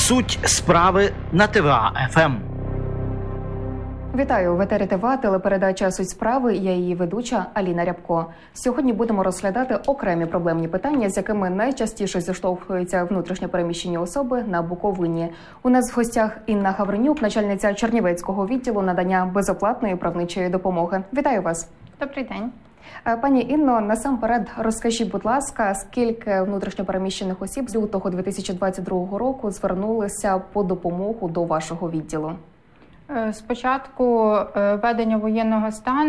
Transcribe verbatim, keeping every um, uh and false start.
Суть справи на ТВА еф ем. Вітаю, в етері ТВА, телепередача «Суть справи». Я її ведуча Аліна Рябко. Сьогодні будемо розглядати окремі проблемні питання, з якими найчастіше зіштовхуються внутрішньо переміщені особи на Буковині. У нас в гостях Інна Гавренюк, начальниця Чернівецького відділу надання безоплатної правничої допомоги. Вітаю вас. Добрий день. Пані Інно, насамперед розкажіть, будь ласка, скільки внутрішньо переміщених осіб з лютого дві тисячі двадцять другого року звернулися по допомогу до вашого відділу? З початку введення воєнного стану